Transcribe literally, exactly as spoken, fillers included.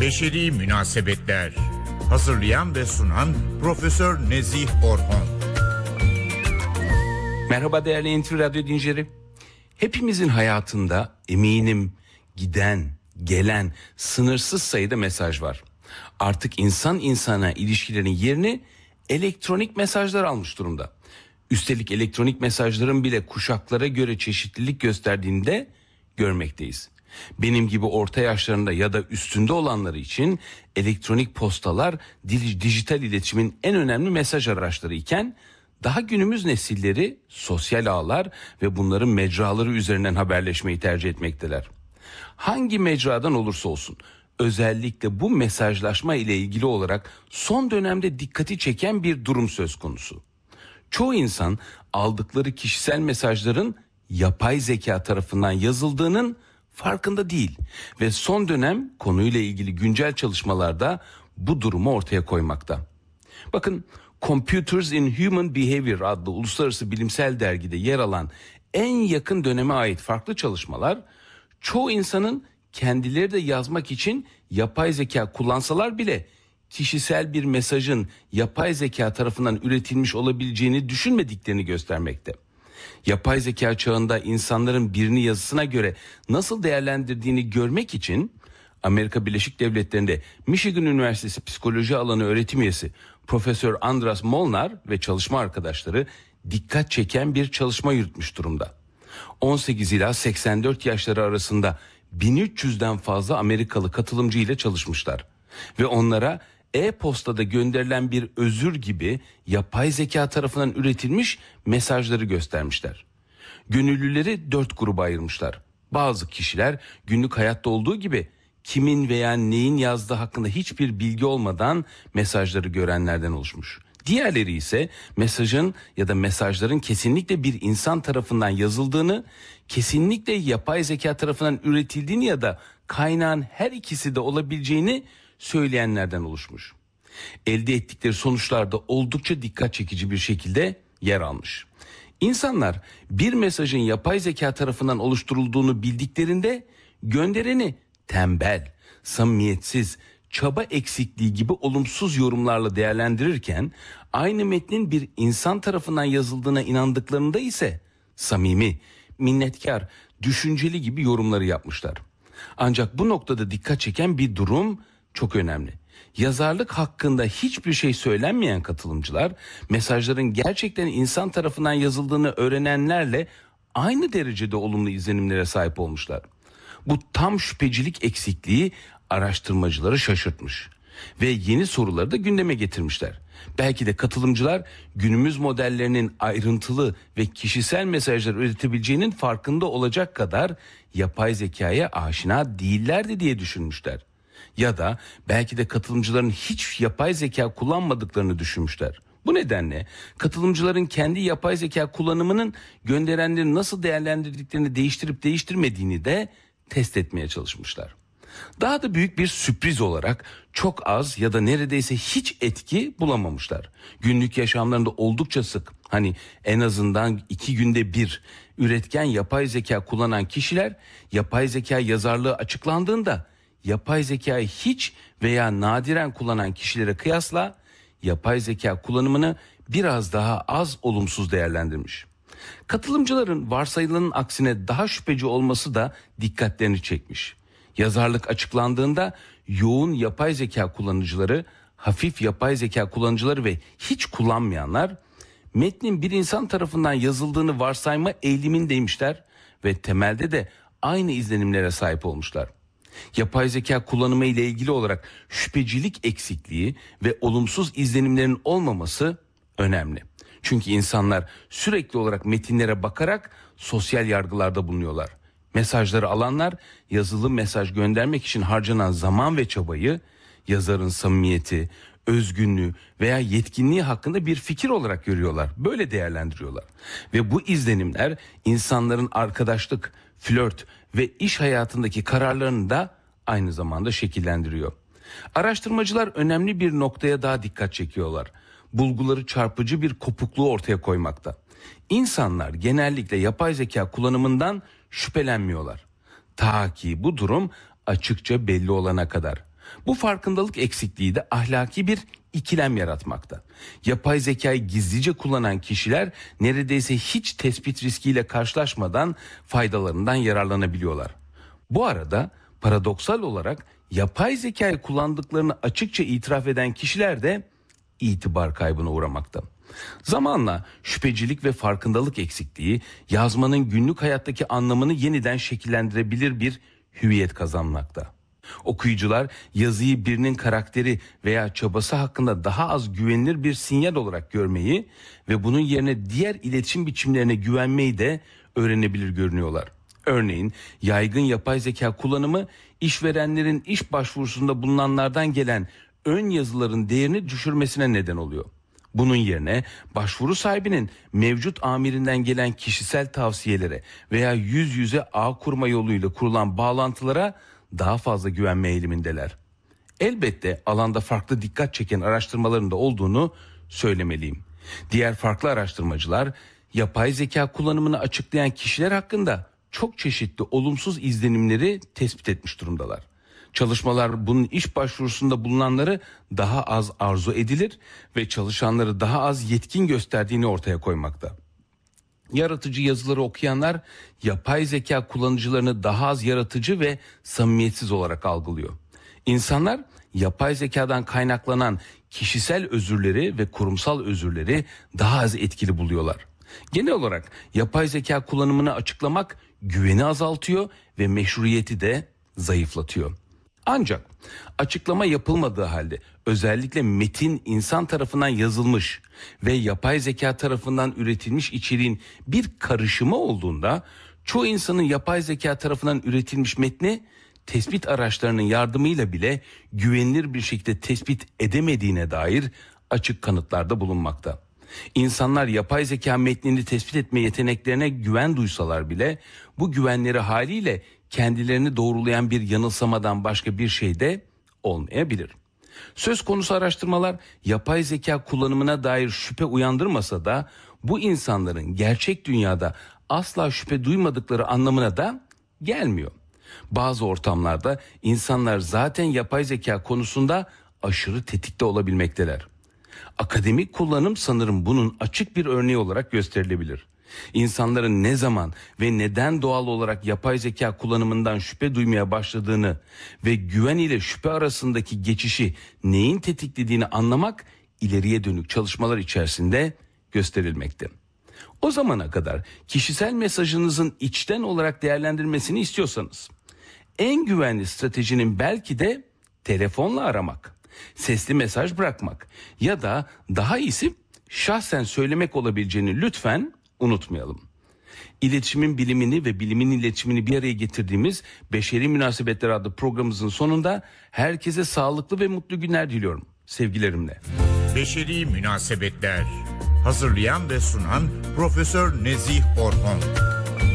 Beşeri Münasebetler. Hazırlayan ve sunan Profesör Nezih Orhon. Merhaba değerli N T V Radyo dinleyicileri. Hepimizin hayatında eminim giden, gelen sınırsız sayıda mesaj var. Artık insan insana ilişkilerin yerini elektronik mesajlar almış durumda. Üstelik elektronik mesajların bile kuşaklara göre çeşitlilik gösterdiğini de görmekteyiz. Benim gibi orta yaşlarında ya da üstünde olanları için elektronik postalar dijital iletişimin en önemli mesaj araçları iken daha günümüz nesilleri sosyal ağlar ve bunların mecraları üzerinden haberleşmeyi tercih etmekteler. Hangi mecradan olursa olsun özellikle bu mesajlaşma ile ilgili olarak son dönemde dikkati çeken bir durum söz konusu. Çoğu insan aldıkları kişisel mesajların yapay zeka tarafından yazıldığının farkında değil ve son dönem konuyla ilgili güncel çalışmalarda bu durumu ortaya koymakta. Bakın, Computers in Human Behavior adlı uluslararası bilimsel dergide yer alan en yakın döneme ait farklı çalışmalar, çoğu insanın kendileri de yazmak için yapay zeka kullansalar bile kişisel bir mesajın yapay zeka tarafından üretilmiş olabileceğini düşünmediklerini göstermekte. Yapay zeka çağında insanların birini yazısına göre nasıl değerlendirdiğini görmek için Amerika Birleşik Devletleri'nde Michigan Üniversitesi Psikoloji Alanı öğretim üyesi Profesör Andras Molnar ve çalışma arkadaşları dikkat çeken bir çalışma yürütmüş durumda. on sekiz ila seksen dört yaşları arasında bin üç yüzden fazla Amerikalı katılımcı ile çalışmışlar ve onlara e-postada gönderilen bir özür gibi yapay zeka tarafından üretilmiş mesajları göstermişler. Gönüllüleri dört gruba ayırmışlar. Bazı kişiler günlük hayatta olduğu gibi kimin veya neyin yazdığı hakkında hiçbir bilgi olmadan mesajları görenlerden oluşmuş. Diğerleri ise mesajın ya da mesajların kesinlikle bir insan tarafından yazıldığını, kesinlikle yapay zeka tarafından üretildiğini ya da kaynağın her ikisi de olabileceğini söyleyenlerden oluşmuş. Elde ettikleri sonuçlarda oldukça dikkat çekici bir şekilde yer almış. İnsanlar bir mesajın yapay zeka tarafından oluşturulduğunu bildiklerinde göndereni tembel, samimiyetsiz, çaba eksikliği gibi olumsuz yorumlarla değerlendirirken aynı metnin bir insan tarafından yazıldığına inandıklarında ise samimi, minnetkar, düşünceli gibi yorumları yapmışlar. Ancak bu noktada dikkat çeken bir durum çok önemli. Yazarlık hakkında hiçbir şey söylenmeyen katılımcılar mesajların gerçekten insan tarafından yazıldığını öğrenenlerle aynı derecede olumlu izlenimlere sahip olmuşlar. Bu tam şüphecilik eksikliği araştırmacıları şaşırtmış ve yeni soruları da gündeme getirmişler. Belki de katılımcılar günümüz modellerinin ayrıntılı ve kişisel mesajlar üretebileceğinin farkında olacak kadar yapay zekaya aşina değillerdi diye düşünmüşler. Ya da belki de katılımcıların hiç yapay zeka kullanmadıklarını düşünmüşler. Bu nedenle katılımcıların kendi yapay zeka kullanımının gönderenleri nasıl değerlendirdiklerini değiştirip değiştirmediğini de test etmeye çalışmışlar. Daha da büyük bir sürpriz olarak çok az ya da neredeyse hiç etki bulamamışlar. Günlük yaşamlarında oldukça sık, hani en azından iki günde bir üretken yapay zeka kullanan kişiler yapay zeka yazarlığı açıklandığında yapay zekayı hiç veya nadiren kullanan kişilere kıyasla yapay zeka kullanımını biraz daha az olumsuz değerlendirmiş. Katılımcıların varsayılanın aksine daha şüpheci olması da dikkatlerini çekmiş. Yazarlık açıklandığında yoğun yapay zeka kullanıcıları, hafif yapay zeka kullanıcıları ve hiç kullanmayanlar metnin bir insan tarafından yazıldığını varsayma eğilimindeymişler ve temelde de aynı izlenimlere sahip olmuşlar. Yapay zeka kullanımı ile ilgili olarak şüphecilik eksikliği ve olumsuz izlenimlerin olmaması önemli. Çünkü insanlar sürekli olarak metinlere bakarak sosyal yargılarda bulunuyorlar. Mesajları alanlar yazılı mesaj göndermek için harcanan zaman ve çabayı yazarın samimiyeti, özgünlüğü veya yetkinliği hakkında bir fikir olarak görüyorlar. Böyle değerlendiriyorlar. Ve bu izlenimler insanların arkadaşlık, flört ve iş hayatındaki kararlarını da aynı zamanda şekillendiriyor. Araştırmacılar önemli bir noktaya daha dikkat çekiyorlar. Bulguları çarpıcı bir kopukluğu ortaya koymakta. İnsanlar genellikle yapay zeka kullanımından şüphelenmiyorlar. Ta ki bu durum açıkça belli olana kadar. Bu farkındalık eksikliği de ahlaki bir ikilem yaratmakta. Yapay zekayı gizlice kullanan kişiler neredeyse hiç tespit riskiyle karşılaşmadan faydalarından yararlanabiliyorlar. Bu arada paradoksal olarak yapay zekayı kullandıklarını açıkça itiraf eden kişiler de itibar kaybına uğramakta. Zamanla şüphecilik ve farkındalık eksikliği yazmanın günlük hayattaki anlamını yeniden şekillendirebilir bir hüviyet kazanmakta. Okuyucular yazıyı birinin karakteri veya çabası hakkında daha az güvenilir bir sinyal olarak görmeyi ve bunun yerine diğer iletişim biçimlerine güvenmeyi de öğrenebilir görünüyorlar. Örneğin yaygın yapay zeka kullanımı işverenlerin iş başvurusunda bulunanlardan gelen ön yazıların değerini düşürmesine neden oluyor. Bunun yerine başvuru sahibinin mevcut amirinden gelen kişisel tavsiyelere veya yüz yüze ağ kurma yoluyla kurulan bağlantılara daha fazla güvenme eğilimindeler. Elbette alanda farklı dikkat çeken araştırmaların da olduğunu söylemeliyim. Diğer farklı araştırmacılar yapay zeka kullanımını açıklayan kişiler hakkında çok çeşitli olumsuz izlenimleri tespit etmiş durumdalar. Çalışmalar bunun iş başvurusunda bulunanları daha az arzu edilir ve çalışanları daha az yetkin gösterdiğini ortaya koymakta. Yaratıcı yazıları okuyanlar yapay zeka kullanıcılarını daha az yaratıcı ve samimiyetsiz olarak algılıyor. İnsanlar yapay zekadan kaynaklanan kişisel özürleri ve kurumsal özürleri daha az etkili buluyorlar. Genel olarak yapay zeka kullanımını açıklamak güveni azaltıyor ve meşruiyeti de zayıflatıyor. Ancak açıklama yapılmadığı halde özellikle metin insan tarafından yazılmış ve yapay zeka tarafından üretilmiş içeriğin bir karışımı olduğunda çoğu insanın yapay zeka tarafından üretilmiş metni tespit araçlarının yardımıyla bile güvenilir bir şekilde tespit edemediğine dair açık kanıtlarda bulunmakta. İnsanlar yapay zeka metnini tespit etme yeteneklerine güven duysalar bile bu güvenleri haliyle kendilerini doğrulayan bir yanılsamadan başka bir şey de olmayabilir. Söz konusu araştırmalar yapay zeka kullanımına dair şüphe uyandırmasa da bu insanların gerçek dünyada asla şüphe duymadıkları anlamına da gelmiyor. Bazı ortamlarda insanlar zaten yapay zeka konusunda aşırı tetikte olabilmekteler. Akademik kullanım sanırım bunun açık bir örneği olarak gösterilebilir. İnsanların ne zaman ve neden doğal olarak yapay zeka kullanımından şüphe duymaya başladığını ve güven ile şüphe arasındaki geçişi neyin tetiklediğini anlamak ileriye dönük çalışmalar içerisinde gösterilmekte. O zamana kadar kişisel mesajınızın içten olarak değerlendirmesini istiyorsanız en güvenli stratejinin belki de telefonla aramak, sesli mesaj bırakmak ya da daha iyisi şahsen söylemek olabileceğini lütfen unutmayalım. İletişimin bilimini ve bilimin iletişimini bir araya getirdiğimiz Beşeri Münasebetler adlı programımızın sonunda herkese sağlıklı ve mutlu günler diliyorum. Sevgilerimle. Beşeri Münasebetler. Hazırlayan ve sunan Profesör Nezih Orhon.